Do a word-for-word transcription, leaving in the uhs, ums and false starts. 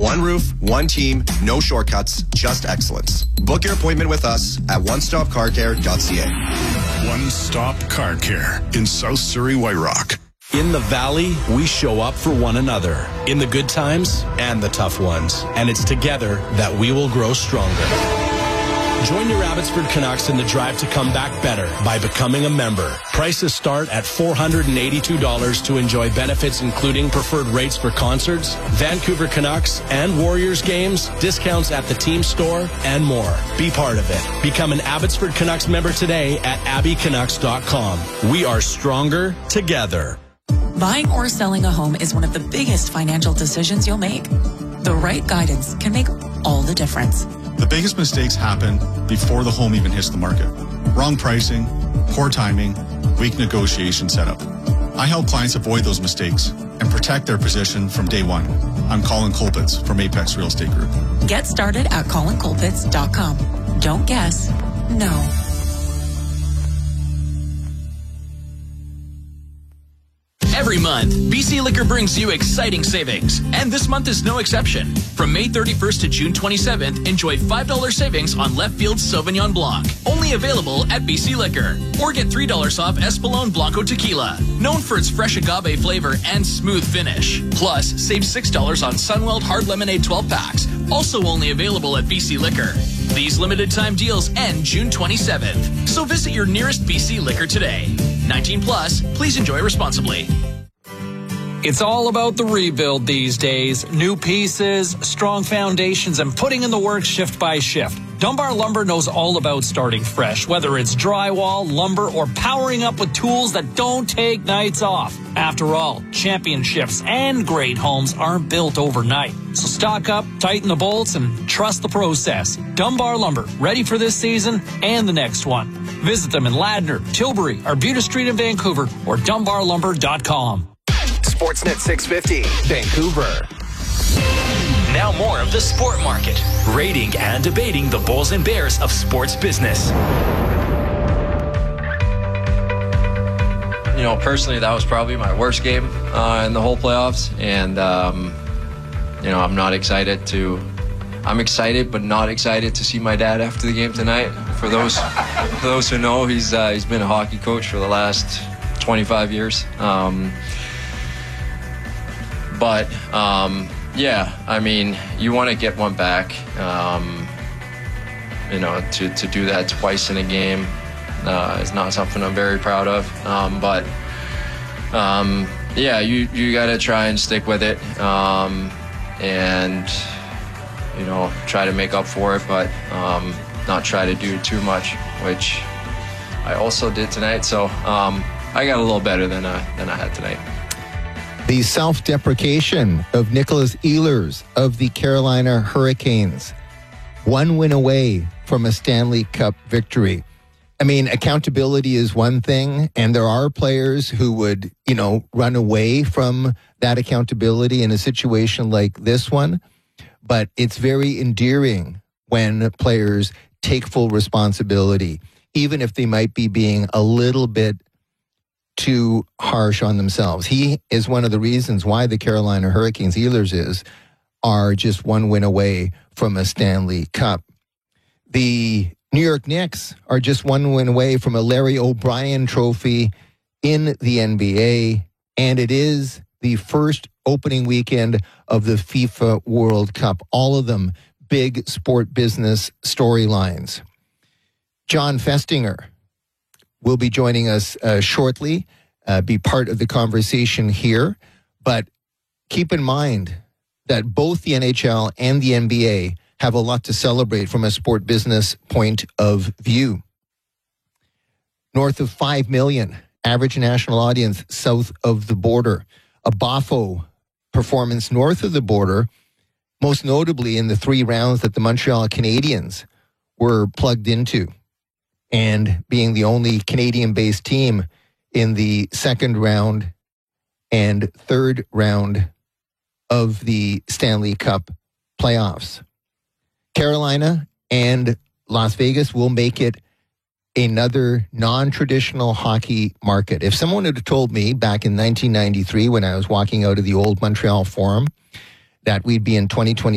One roof, one team, no shortcuts, just excellence. Book your appointment with us at one stop car care dot c a. One Stop Car Care in South Surrey, White Rock. In the Valley, we show up for one another in the good times and the tough ones. And it's together that we will grow stronger. Join your Abbotsford Canucks in the drive to come back better by becoming a member. Prices start at four hundred eighty-two dollars to enjoy benefits including preferred rates for concerts, Vancouver Canucks and Warriors games, discounts at the team store, and more. Be part of it. Become an Abbotsford Canucks member today at abby canucks dot com. We are stronger together. Buying or selling a home is one of the biggest financial decisions you'll make. The right guidance can make all the difference. The biggest mistakes happen before the home even hits the market. Wrong pricing, poor timing, weak negotiation setup. I help clients avoid those mistakes and protect their position from day one. I'm Colin Colpitts from Apex Real Estate Group. Get started at colin colpitts dot com. Don't guess, know. Every month, B C Liquor brings you exciting savings, and this month is no exception. From May thirty-first to June twenty-seventh, enjoy five dollars savings on Left Field Sauvignon Blanc, only available at B C Liquor. Or get three dollars off Espolón Blanco Tequila, known for its fresh agave flavor and smooth finish. Plus, save six dollars on Sunweld Hard Lemonade twelve packs, also only available at B C Liquor. These limited time deals end June twenty-seventh, so visit your nearest B C Liquor today. nineteen plus, please enjoy responsibly. It's all about the rebuild these days. New pieces, strong foundations, and putting in the work shift by shift. Dunbar Lumber knows all about starting fresh, whether it's drywall, lumber, or powering up with tools that don't take nights off. After all, championships and great homes aren't built overnight. So stock up, tighten the bolts, and trust the process. Dunbar Lumber, ready for this season and the next one. Visit them in Ladner, Tilbury, Arbutus Street in Vancouver, or dunbar lumber dot com. Sportsnet six fifty, Vancouver. Now more of the Sport Market, rating and debating the Bulls and Bears of sports business. You know, personally, that was probably my worst game uh, in the whole playoffs, and um, you know, I'm not excited to. I'm excited, but not excited to see my dad after the game tonight. For those, for those who know, he's uh, he's been a hockey coach for the last twenty-five years. Um, But, um, yeah, I mean, you want to get one back. Um, you know, to, to do that twice in a game uh, is not something I'm very proud of. Um, but, um, yeah, you, you got to try and stick with it um, and, you know, try to make up for it, but um, not try to do too much, which I also did tonight. So um, I got a little better than, uh, than I had tonight. The self-deprecation of Nicholas Ehlers of the Carolina Hurricanes. One win away from a Stanley Cup victory. I mean, accountability is one thing, and there are players who would, you know, run away from that accountability in a situation like this one. But it's very endearing when players take full responsibility, even if they might be being a little bit too harsh on themselves. He is one of the reasons why the Carolina Hurricanes, Ehlers is, are just one win away from a Stanley Cup. The New York Knicks are just one win away from a Larry O'Brien trophy in the N B A, and it is the first opening weekend of the FIFA World Cup. All of them big sport business storylines. John Festinger will be joining us uh, shortly, uh, be part of the conversation here. But keep in mind that both the N H L and the N B A have a lot to celebrate from a sport business point of view. North of five million, average national audience south of the border. A Bafo performance north of the border, most notably in the three rounds that the Montreal Canadiens were plugged into, and being the only Canadian-based team in the second round and third round of the Stanley Cup playoffs. Carolina and Las Vegas will make it another non-traditional hockey market. If someone had told me back in nineteen ninety-three when I was walking out of the old Montreal Forum that we'd be in twenty twenty